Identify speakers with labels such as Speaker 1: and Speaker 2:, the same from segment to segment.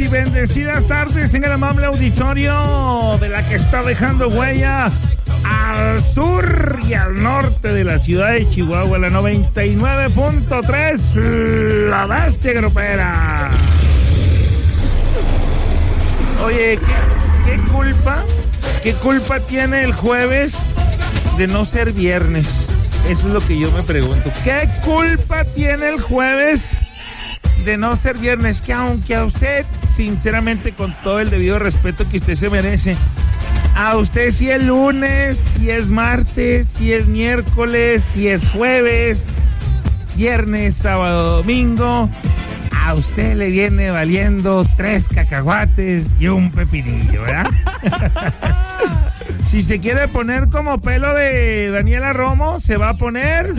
Speaker 1: y bendecidas tardes tenga el amable auditorio de la que está dejando huella al sur y al norte de la ciudad de Chihuahua, la 99.3, la bestia grupera. Oye, ¿qué culpa tiene el jueves de no ser viernes? Eso es lo que yo me pregunto. ¿Qué culpa tiene el jueves de no ser viernes? Que aunque a usted, sinceramente, con todo el debido respeto que usted se merece, a usted si es lunes, si es martes, si es miércoles, si es jueves, viernes, sábado, domingo, a usted le viene valiendo 3 cacahuates y un pepinillo, ¿verdad? Si se quiere poner como pelo de Daniela Romo, se va a poner.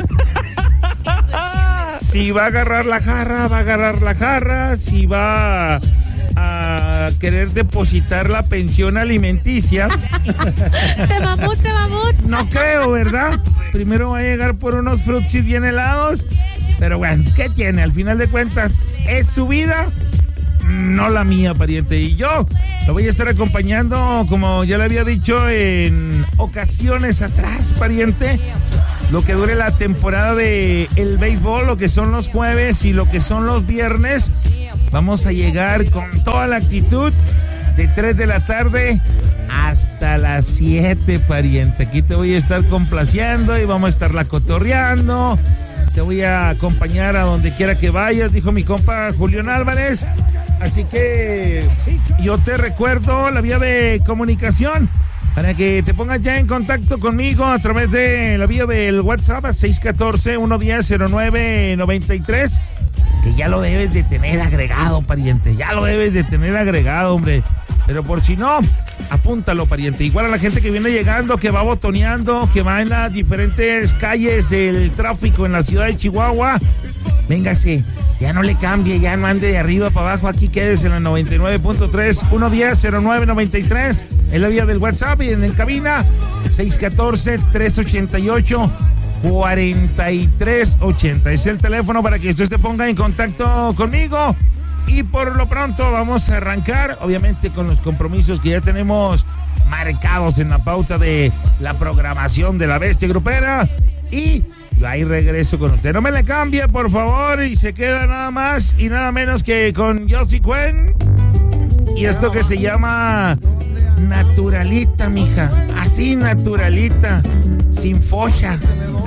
Speaker 1: Si va a agarrar la jarra, va a agarrar la jarra. Si va a querer depositar la pensión alimenticia.
Speaker 2: Te mamut.
Speaker 1: No creo, ¿verdad? Primero va a llegar por unos frutsis bien helados. Pero bueno, ¿qué tiene? Al final de cuentas, es su vida, no la mía, pariente. Y yo lo voy a estar acompañando, como ya le había dicho en ocasiones atrás, pariente, lo que dure la temporada de el béisbol, lo que son los jueves y lo que son los viernes. Vamos a llegar con toda la actitud de 3 de la tarde hasta las 7, pariente. Aquí te voy a estar complaciendo y vamos a estarla cotorreando. Te voy a acompañar a donde quiera que vayas, dijo mi compa Julián Álvarez. Así que yo te recuerdo la vía de comunicación para que te pongas ya en contacto conmigo a través de la vía del WhatsApp a 614-110-0993, que ya lo debes de tener agregado, pariente. Ya lo debes de tener agregado, hombre. Pero por si no, apúntalo, pariente. Igual a la gente que viene llegando, que va botoneando, que va en las diferentes calles del tráfico en la ciudad de Chihuahua, véngase, ya no le cambie, ya no ande de arriba para abajo, aquí quédese en la 99.3, 110-0993, en la vía del WhatsApp y en cabina, 614-388-4380. Es el teléfono para que usted se ponga en contacto conmigo. Y por lo pronto vamos a arrancar, obviamente, con los compromisos que ya tenemos marcados en la pauta de la programación de la bestia grupera. Y ahí regreso con usted. No me le cambie, por favor, y se queda nada más y nada menos que con Josie Cuen. Y esto que se llama Naturalita, mija. Así, naturalita, sin fochas.